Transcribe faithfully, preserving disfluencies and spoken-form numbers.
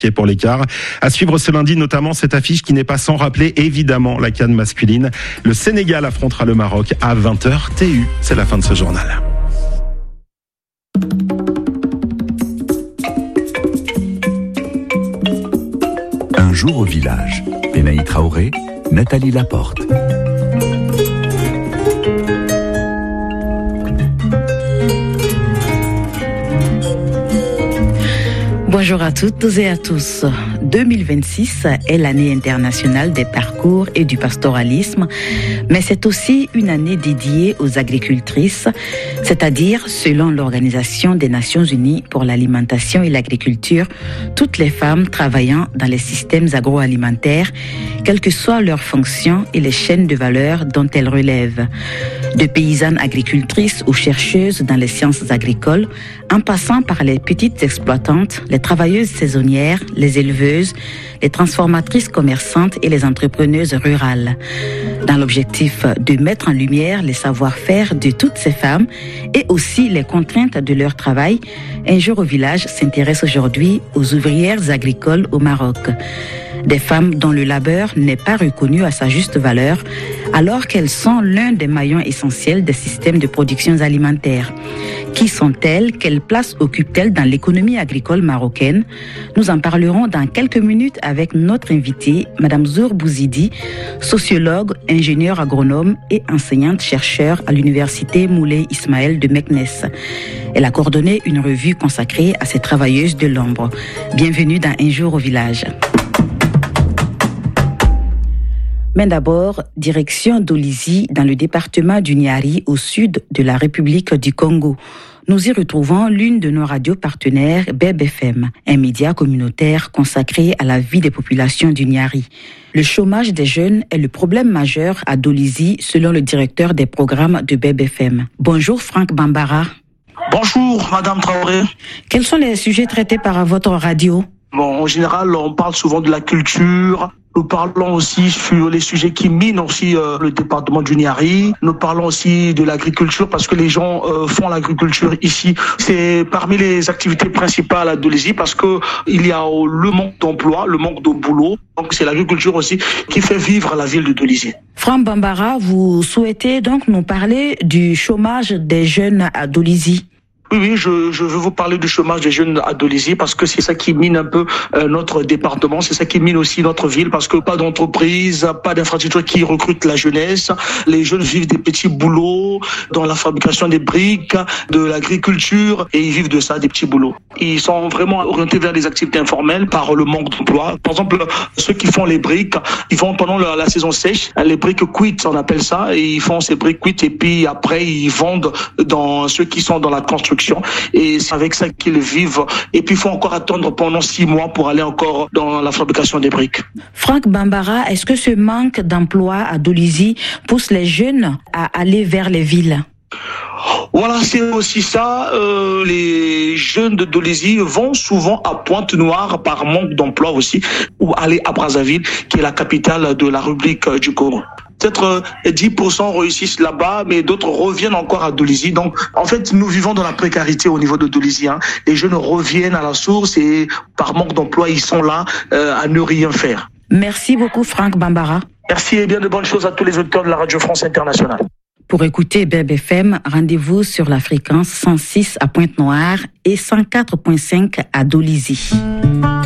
marqué pour l'écart. À suivre ce lundi, notamment cette affiche qui n'est pas sans rappeler évidemment la CAN masculine. Le Sénégal affrontera le Maroc à vingt heures T U. C'est la fin de ce journal. Un jour au village. Benaï Traoré, Nathalie Laporte. Bonjour à toutes et à tous. deux mille vingt-six est l'année internationale des parcours et du pastoralisme, mais c'est aussi une année dédiée aux agricultrices, c'est-à-dire, selon l'Organisation des Nations Unies pour l'alimentation et l'agriculture, toutes les femmes travaillant dans les systèmes agroalimentaires, quelle que soit leur fonction et les chaînes de valeur dont elles relèvent. De paysannes agricultrices ou chercheuses dans les sciences agricoles, en passant par les petites exploitantes, les travailleuses saisonnières, les éleveuses, les transformatrices commerçantes et les entrepreneuses rurales. Dans l'objectif de mettre en lumière les savoir-faire de toutes ces femmes et aussi les contraintes de leur travail, Un jour au village s'intéresse aujourd'hui aux ouvrières agricoles au Maroc. Des femmes dont le labeur n'est pas reconnu à sa juste valeur, alors qu'elles sont l'un des maillons essentiels des systèmes de production alimentaire. Qui sont-elles? Quelle place occupent-elles dans l'économie agricole marocaine? Nous en parlerons dans quelques minutes avec notre invitée, Madame Zour Bouzidi, sociologue, ingénieure agronome et enseignante-chercheur à l'université Moulay Ismaël de Meknès. Elle a coordonné une revue consacrée à ces travailleuses de l'ombre. Bienvenue dans Un jour au village. Mais d'abord, direction d'Olizy, dans le département du Niari, au sud de la République du Congo. Nous y retrouvons l'une de nos radios partenaires, B E B F M, un média communautaire consacré à la vie des populations du Niari. Le chômage des jeunes est le problème majeur à Dolizy, selon le directeur des programmes de B E B F M. Bonjour Franck Bambara. Bonjour Madame Traoré. Quels sont les sujets traités par votre radio? Bon, en général, on parle souvent de la culture. Nous parlons aussi sur les sujets qui minent aussi euh, le département du Niari. Nous parlons aussi de l'agriculture parce que les gens euh, font l'agriculture ici. C'est parmi les activités principales à Dolizy parce que il y a le manque d'emploi, le manque de boulot. Donc c'est l'agriculture aussi qui fait vivre la ville de Dolizy. Franck Bambara, vous souhaitez donc nous parler du chômage des jeunes à Dolizy? Oui, oui, je, je veux vous parler du chômage des jeunes à Dolizy parce que c'est ça qui mine un peu euh, notre département, c'est ça qui mine aussi notre ville parce que pas d'entreprise, pas d'infrastructure qui recrute la jeunesse. Les jeunes vivent des petits boulots dans la fabrication des briques, de l'agriculture et ils vivent de ça, des petits boulots. Ils sont vraiment orientés vers des activités informelles par le manque d'emploi. Par exemple, ceux qui font les briques, ils vont pendant la, la saison sèche, les briques cuites, on appelle ça, et ils font ces briques cuites et puis après ils vendent dans ceux qui sont dans la construction. Et c'est avec ça qu'ils vivent. Et puis, il faut encore attendre pendant six mois pour aller encore dans la fabrication des briques. Franck Bambara, est-ce que ce manque d'emploi à Dolizy pousse les jeunes à aller vers les villes? Voilà, c'est aussi ça. Euh, les jeunes de Dolizy vont souvent à Pointe-Noire par manque d'emploi aussi, ou aller à Brazzaville, qui est la capitale de la République du Congo. Peut-être dix pour cent réussissent là-bas, mais d'autres reviennent encore à Dolizy. Donc, en fait, nous vivons dans la précarité au niveau de Dolizy. Hein. Les jeunes reviennent à la source et par manque d'emploi, ils sont là euh, à ne rien faire. Merci beaucoup, Franck Bambara. Merci et bien de bonnes choses à tous les auditeurs de la Radio France Internationale. Pour écouter B E B F M, rendez-vous sur la fréquence cent six à Pointe-Noire et cent quatre virgule cinq à Dolizy.